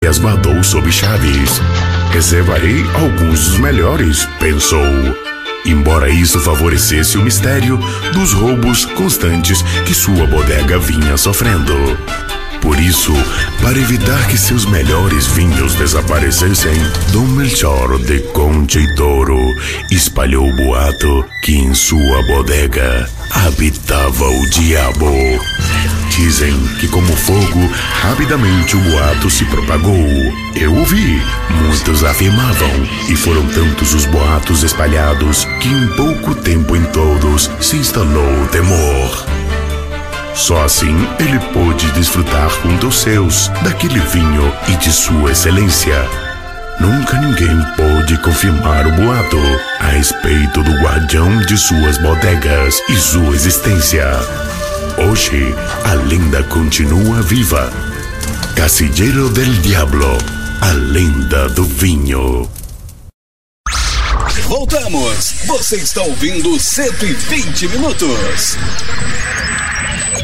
resguardou sob chaves. Reservarei alguns dos melhores, pensou. Embora isso favorecesse o mistério dos roubos constantes que sua bodega vinha sofrendo. Por isso, para evitar que seus melhores vinhos desaparecessem, Dom Melchior de Concha y Toro espalhou o boato que em sua bodega habitava o diabo. Dizem que como fogo, rapidamente o boato se propagou. Eu ouvi, muitos afirmavam, e foram tantos os boatos espalhados que em pouco tempo em todos se instalou o temor. Só assim ele pôde desfrutar junto aos seus daquele vinho e de sua excelência. Nunca ninguém pôde confirmar o boato a respeito do guardião de suas bodegas e sua existência. Hoje, a lenda continua viva. Casillero del Diablo, a lenda do vinho. Voltamos. Você está ouvindo 120 Minutos.